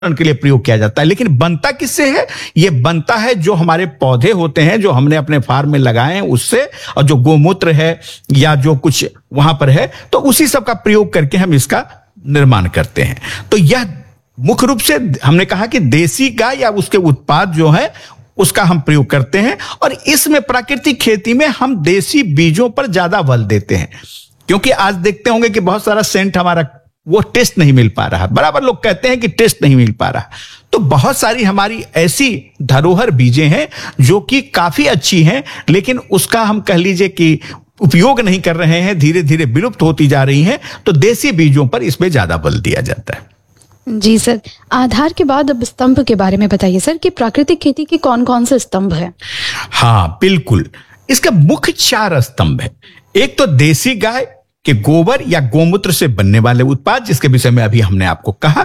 के लिए प्रयोग किया जाता है। लेकिन बनता किससे है? ये बनता है जो हमारे पौधे होते हैं, जो हमने अपने फार्म में लगाए हैं उससे, और जो गोमूत्र है या जो कुछ वहां पर है, तो उसी सब का प्रयोग करके हम इसका निर्माण करते हैं। तो यह मुख्य रूप से हमने कहा कि देसी गाय या उसके उत्पाद जो है उसका हम प्रयोग करते हैं। और इसमें प्राकृतिक खेती में हम देसी बीजों पर ज्यादा बल देते हैं, क्योंकि आज देखते होंगे कि बहुत सारा सेंट हमारा वो टेस्ट नहीं मिल पा रहा। बराबर लोग कहते हैं कि टेस्ट नहीं मिल पा रहा। तो बहुत सारी हमारी ऐसी धरोहर बीजें हैं जो कि काफी अच्छी हैं, लेकिन उसका हम कह लीजिए कि उपयोग नहीं कर रहे हैं, धीरे धीरे विलुप्त होती जा रही हैं। तो देसी बीजों पर इसमें ज्यादा बल दिया जाता है। जी सर, आधार के बाद अब स्तंभ के बारे में बताइए सर, कि प्राकृतिक खेती के कौन कौन से स्तंभ हैं? हाँ बिल्कुल, इसका मुख्य 4 स्तंभ है। एक तो देसी गाय के गोबर या गोमूत्र से बनने वाले उत्पाद, जिसके विषय में अभी हमने आपको कहा।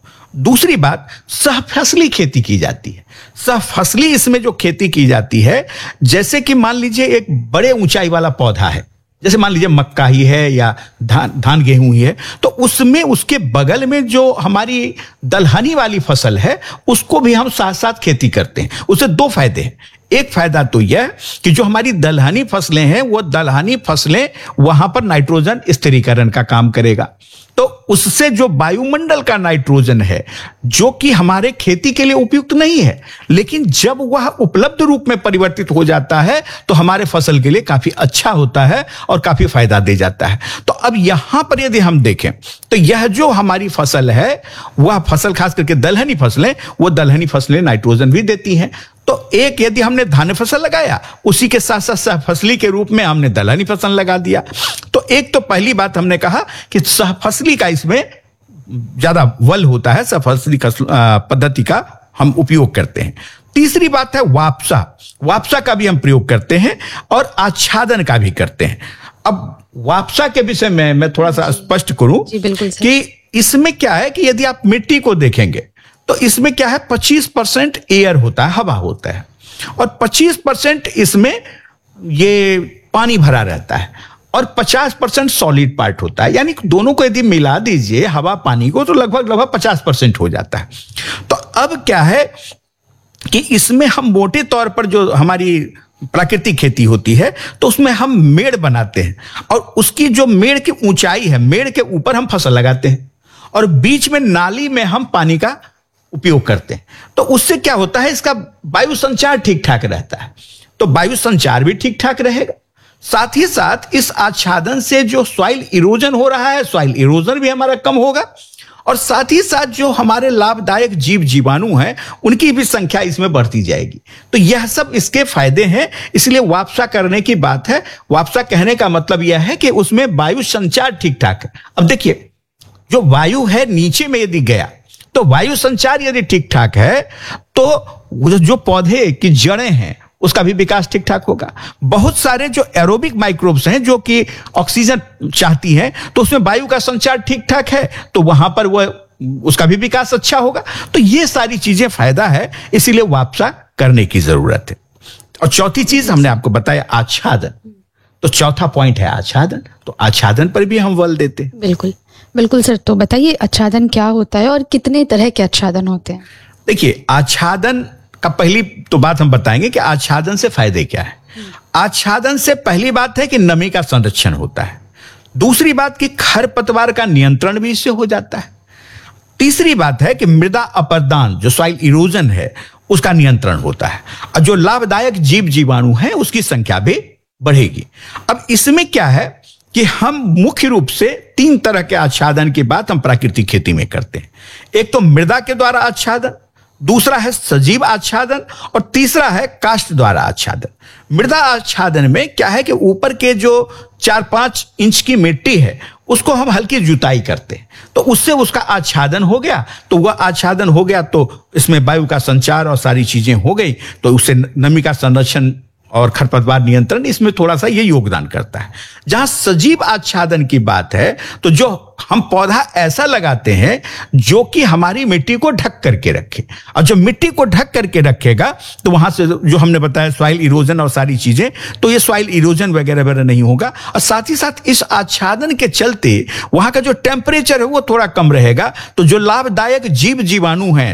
दूसरी बात, सहफसली खेती की जाती है। सहफसली इसमें जो खेती की जाती है, जैसे कि मान लीजिए एक बड़े ऊंचाई वाला पौधा है, जैसे मान लीजिए मक्का ही है या धान गेहूं ही है, तो उसमें उसके बगल में जो हमारी दलहनी वाली फसल है उसको भी हम साथ साथ खेती करते हैं। उससे 2 फायदे हैं। एक फायदा तो यह कि जो हमारी दलहनी फसलें हैं वो दलहनी फसलें वहां पर नाइट्रोजन स्थिरीकरण का काम करेगा, तो उससे जो वायुमंडल का नाइट्रोजन है जो कि हमारे खेती के लिए उपयुक्त नहीं है, लेकिन जब वह उपलब्ध रूप में परिवर्तित हो जाता है तो हमारे फसल के लिए काफी अच्छा होता है और काफी फायदा दे जाता है। तो अब यहां पर यदि हम देखें तो यह जो हमारी फसल है, वह फसल खास करके दलहनी फसलें, वो दलहनी फसलें नाइट्रोजन भी देती हैं। तो एक यदि हमने धान फसल लगाया, उसी के साथ साथ सहफसली के रूप में हमने दलहनी फसल लगा दिया। तो एक तो पहली बात हमने कहा कि सहफसली का इसमें ज्यादा बल होता है, सहफसली पद्धति का हम उपयोग करते हैं। तीसरी बात है वापसा का भी हम प्रयोग करते हैं और आच्छादन का भी करते हैं। अब वापसा के विषय में मैं थोड़ा सा स्पष्ट करूं कि इसमें क्या है कि यदि आप मिट्टी को देखेंगे तो इसमें क्या है, 25% एयर होता है, हवा होता है, और 25% इसमें ये पानी भरा रहता है, और 50% सॉलिड पार्ट होता है। यानी दोनों को यदि मिला दीजिए हवा पानी को, तो लगभग 50% हो जाता है। तो अब क्या है कि इसमें हम मोटे तौर पर जो हमारी प्राकृतिक खेती होती है तो उसमें हम मेड़ बनाते हैं, और उसकी जो मेड़ की ऊंचाई है, मेड़ के ऊपर हम फसल लगाते हैं, और बीच में नाली में हम पानी का उपयोग करते हैं। तो उससे क्या होता है, इसका वायु संचार ठीक ठाक रहता है। तो वायु संचार भी ठीक ठाक रहेगा, साथ ही साथ इस आच्छादन से जो सॉइल इरोजन हो रहा है, सॉइल इरोजन भी हमारा कम होगा, और साथ ही साथ जो हमारे लाभदायक जीव जीवाणु हैं उनकी भी संख्या इसमें बढ़ती जाएगी। तो यह सब इसके फायदे हैं। इसलिए वापसा करने की बात है। वापसा कहने का मतलब यह है कि उसमें वायु संचार ठीक ठाक है। अब देखिए, जो वायु है नीचे में यदि गया तो वायु संचार यदि ठीक ठाक है तो जो पौधे की जड़ें हैं उसका भी विकास ठीक ठाक होगा। बहुत सारे जो एरोबिक माइक्रोब्स हैं जो कि ऑक्सीजन चाहती हैं, तो उसमें वायु का संचार ठीक ठाक है, तो वहां पर वह उसका भी विकास अच्छा होगा। तो ये सारी चीजें फायदा है, इसीलिए वापसा करने की जरूरत है। और चौथी चीज हमने आपको बताया आच्छादन, तो चौथा पॉइंट है आच्छादन। तो आच्छादन पर भी हम बल देते हैं। बिल्कुल बिल्कुल सर, तो बताइए आच्छादन क्या होता है और कितने तरह के आच्छादन होते हैं? देखिए, आच्छादन का पहली तो बात हम बताएंगे कि आच्छादन से फायदे क्या है। आच्छादन से पहली बात है कि नमी का संरक्षण होता है। दूसरी बात कि खरपतवार का नियंत्रण भी इससे हो जाता है। तीसरी बात है कि मृदा अपरदान, जो सॉइल इरोजन है, उसका नियंत्रण होता है, और जो लाभदायक जीव जीवाणु हैं उसकी संख्या भी बढ़ेगी। अब इसमें क्या है कि हम मुख्य रूप से 3 तरह के आच्छादन की बात हम प्राकृतिक खेती में करते हैं। एक तो मृदा के द्वारा आच्छादन, दूसरा है सजीव आच्छादन, और तीसरा है काष्ठ द्वारा आच्छादन। मृदा आच्छादन में क्या है कि ऊपर के जो 4-5 इंच की मिट्टी है उसको हम हल्की जुताई करते हैं, तो उससे उसका आच्छादन हो गया। तो वह आच्छादन हो गया तो इसमें वायु का संचार और सारी चीजें हो गई, तो उससे नमी का संरक्षण और खरपतवार नियंत्रण इसमें थोड़ा सा ये योगदान करता है। जहां सजीव आच्छादन की बात है तो जो हम पौधा ऐसा लगाते हैं जो कि हमारी मिट्टी को ढक करके रखे, और जो मिट्टी को ढक करके रखेगा तो वहां से जो हमने बताया सॉइल इरोजन और सारी चीजें, तो ये सॉइल इरोजन वगैरह वगैरह नहीं होगा। और साथ ही साथ इस आच्छादन के चलते वहां का जो टेम्परेचर है वो थोड़ा कम रहेगा, तो जो लाभदायक जीव जीवाणु हैं